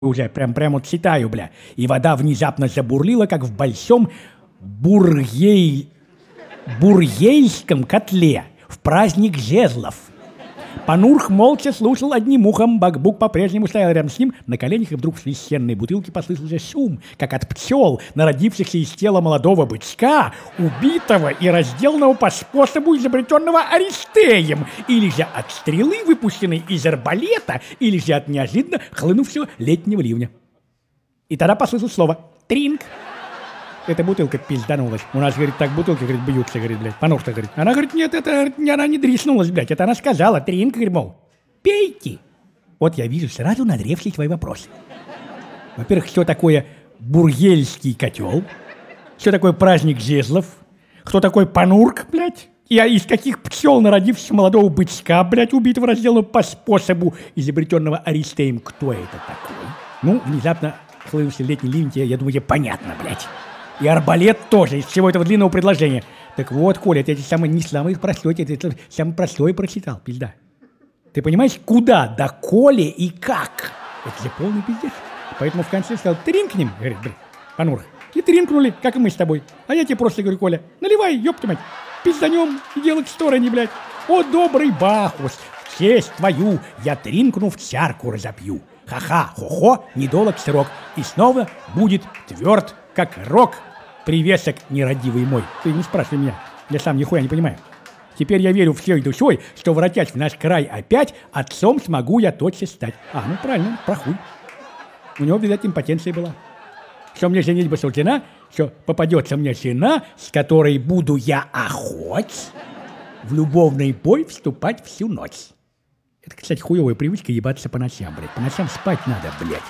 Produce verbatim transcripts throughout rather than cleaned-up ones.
уже прям прямо читаю, бля. И вода внезапно забурлила, как в большом бургей... бургейском котле в праздник жезлов. Панурх молча слушал одним ухом, Бакбук по-прежнему стоял рядом с ним на коленях, и вдруг в священной бутылке послышался шум, как от пчел, народившихся из тела молодого бычка, убитого и разделанного по способу, изобретенного Аристеем, или же от стрелы, выпущенной из арбалета, или же от неожиданно хлынувшего летнего ливня. И тогда послышалось слово «тринг». Эта бутылка пизданулась. У нас, говорит, так бутылки, говорит, бьются, говорит, блядь. Панур-то, говорит. Она, говорит, нет, это, говорит, она не дриснулась, блядь. Это она сказала, тринг, говорит, мол, пейте. Вот я вижу сразу назревшие твои вопросы. Во-первых, что такое бургельский котел? Что такое праздник жезлов? Кто такой Панурк, блядь? И из каких пчел народившегося молодого бычка, блядь, убитого, разделанного по способу, изобретенного Аристеем? Кто это такой? Ну, внезапно хлынувший летний ливень, я думаю, тебе понятно, блядь. И арбалет тоже из всего этого длинного предложения. Так вот, Коля, ты эти самые не самые простые, ты это самое простое прочитал, пизда. Ты понимаешь, куда, до Коли и как? Это же полный пиздец. Поэтому в конце сказал, тринкнем, говорит, блин, Панур. И тринкнули, как и мы с тобой. А я тебе просто говорю, Коля, наливай, ёпта мать, пизданем и дело к стороне, блядь. О, добрый Бахус, в честь твою я тринкну в чарку разопью. Ха-ха, хо-хо, недолог срок. И снова будет тверд, как рог. Привесок нерадивый мой. Ты не спрашивай меня, я сам нихуя не понимаю. Теперь я верю всей душой, что, воротясь в наш край опять, отцом смогу я тотчас стать. А, ну правильно, прохуй. У него, видать, импотенция была. Что мне женитьба суждена, что попадется мне жена, с которой буду я охоть, в любовный бой вступать всю ночь. Это, кстати, хуевая привычка ебаться по ночам, блядь. По ночам спать надо, блядь.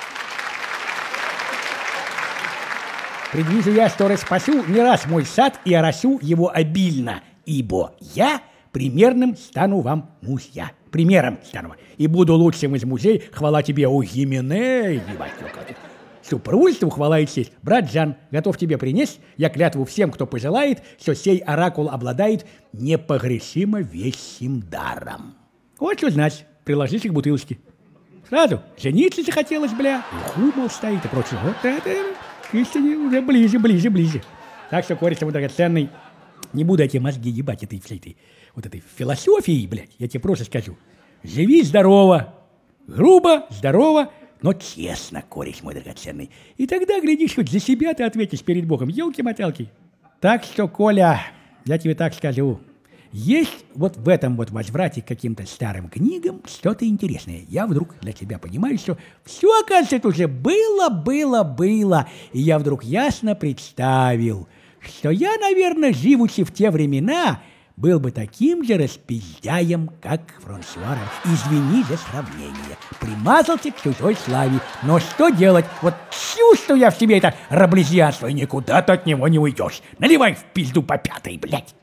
Предвижу я, что распасу не раз мой сад и оросю его обильно, ибо я примерным стану вам мужья. Примером стану вам. И буду лучшим из мужей, хвала тебе, о Гименей, ебать, супружеству хвала и честь. Брат Жан, готов тебе принести, я клятву всем, кто пожелает, что сей оракул обладает непогрешимо вещим даром. Вот что значит, приложись к бутылочке. Сразу жениться захотелось, бля, и хумол стоит и прочее. Вот это... истине уже ближе, ближе, ближе. Так что, кореш, мой драгоценный, не буду я тебе мозги ебать этой всей этой, вот этой философией, блядь. Я тебе просто скажу. Живи здорово, грубо, здорово, но честно, кореш мой драгоценный. И тогда, глядишь, хоть за себя ты ответишь перед Богом. Елки-моталки. Так что, Коля, я тебе так скажу. Есть вот в этом вот возврате к каким-то старым книгам что-то интересное. Я вдруг для тебя понимаю, что все, оказывается, уже было, было, было. И я вдруг ясно представил, что я, наверное, живучи в те времена, был бы таким же распиздяем, как Франсуа. Извини за сравнение. Примазался к чужой славе. Но что делать? Вот чувствую я в себе это раблезианство, и никуда ты от него не уйдешь. Наливай в пизду по пятой, блядь.